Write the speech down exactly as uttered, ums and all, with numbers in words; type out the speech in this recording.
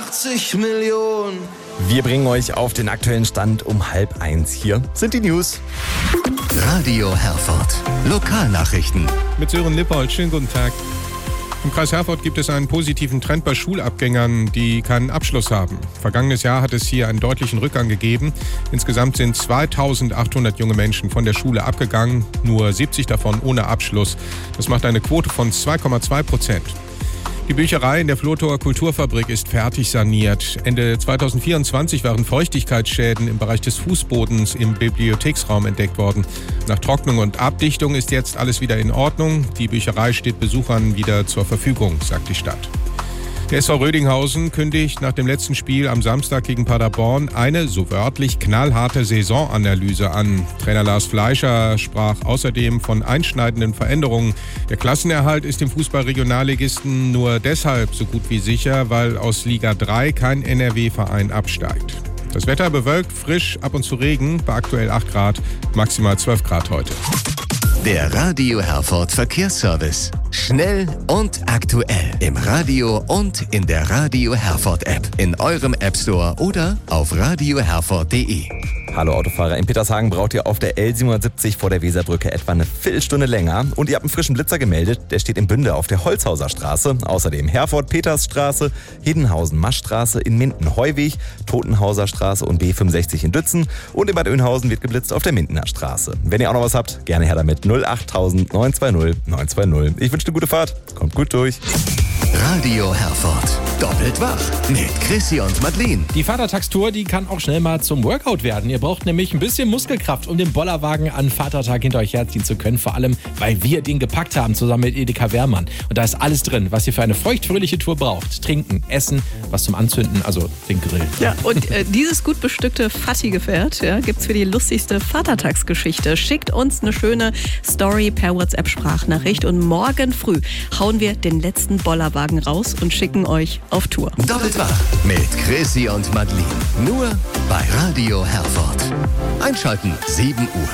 achtzig Millionen. Wir bringen euch auf den aktuellen Stand um halb eins. Hier sind die News. Radio Herford. Lokalnachrichten. Mit Sören Lippold. Schönen guten Tag. Im Kreis Herford gibt es einen positiven Trend bei Schulabgängern, die keinen Abschluss haben. Vergangenes Jahr hat es hier einen deutlichen Rückgang gegeben. Insgesamt sind zweitausendachthundert junge Menschen von der Schule abgegangen, nur siebzig davon ohne Abschluss. Das macht eine Quote von zwei Komma zwei Prozent. Die Bücherei in der Flotower Kulturfabrik ist fertig saniert. Ende zweitausendvierundzwanzig waren Feuchtigkeitsschäden im Bereich des Fußbodens im Bibliotheksraum entdeckt worden. Nach Trocknung und Abdichtung ist jetzt alles wieder in Ordnung. Die Bücherei steht Besuchern wieder zur Verfügung, sagt die Stadt. Der S V Rödinghausen kündigt nach dem letzten Spiel am Samstag gegen Paderborn eine, so wörtlich, knallharte Saisonanalyse an. Trainer Lars Fleischer sprach außerdem von einschneidenden Veränderungen. Der Klassenerhalt ist dem Fußball-Regionalligisten nur deshalb so gut wie sicher, weil aus Liga drei kein N R W-Verein absteigt. Das Wetter bewölkt, frisch, ab und zu Regen, bei aktuell acht Grad, maximal zwölf Grad heute. Der Radio Herford Verkehrsservice. Schnell und aktuell. Im Radio und in der Radio Herford App. In eurem App Store oder auf radio herford punkt de. Hallo Autofahrer, in Petershagen braucht ihr auf der L siebenhundertsiebzig vor der Weserbrücke etwa eine Viertelstunde länger. Und ihr habt einen frischen Blitzer gemeldet, der steht in Bünde auf der Holzhauser Straße. Außerdem Herford-Petersstraße, Hiddenhausen-Maschstraße, in Minden-Heuweg, Totenhauser Straße und B fünfundsechzig in Dützen. Und in Bad Oeynhausen wird geblitzt auf der Mindener Straße. Wenn ihr auch noch was habt, gerne her damit. null acht tausend neun zwei null neun zwei null. Ich wünsche eine gute Fahrt. Kommt gut durch. Radio Herford. Doppelt wach mit Chrissy und Madeleine. Die Vatertagstour, die kann auch schnell mal zum Workout werden. Ihr braucht nämlich ein bisschen Muskelkraft, um den Bollerwagen an Vatertag hinter euch herziehen zu können. Vor allem, weil wir den gepackt haben, zusammen mit Edeka Wehrmann. Und da ist alles drin, was ihr für eine feuchtfröhliche Tour braucht. Trinken, Essen, was zum Anzünden, also den Grill. Ja, und äh, dieses gut bestückte Fatti-Gefährt ja, gibt's für die lustigste Vatertagsgeschichte. Schickt uns eine schöne Story per WhatsApp-Sprachnachricht und morgen früh hauen wir den letzten Bollerwagen raus und schicken euch auf Tour. Doppelt wach mit Chrissy und Madeleine. Nur bei Radio Herford. Einschalten, sieben Uhr.